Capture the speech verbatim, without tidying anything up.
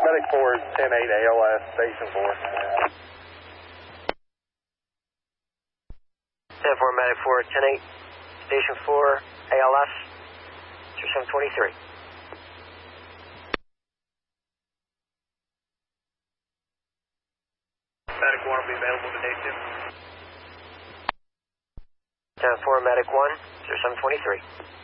Medic four is ten eight A L S, Station four. ten four, Medic four, ten eight, Station four, A L S, two seven twenty-three. Medic one will be available today too. ten four, Medic one, two seven twenty-three.